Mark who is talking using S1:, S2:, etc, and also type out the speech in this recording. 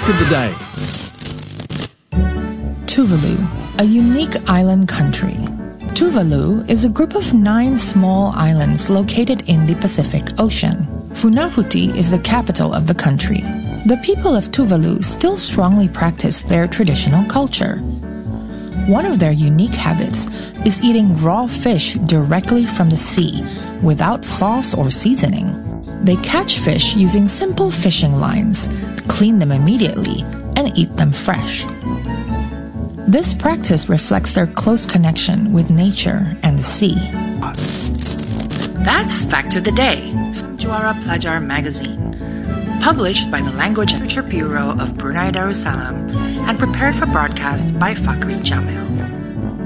S1: Fact of the Day.
S2: Tuvalu, a unique island country. Tuvalu is a group of 9 small islands located in the Pacific Ocean. Funafuti is the capital of the country. The people of Tuvalu still strongly practice their traditional culture. One of their unique habits is eating raw fish directly from the sea without sauce or seasoning. They catch fish using simple fishing lines, clean them immediately, and eat them fresh. This practice reflects their close connection with nature and the sea. That's Fact of the Day, Sanjuara Pelajar magazine, published by the Language and Literature Bureau of Brunei Darussalam and prepared for broadcast by Fakhri Jamil.